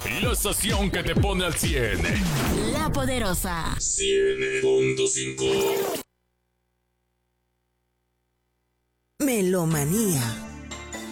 La estación que te pone al 100. La Poderosa. 100.5. Melomanía.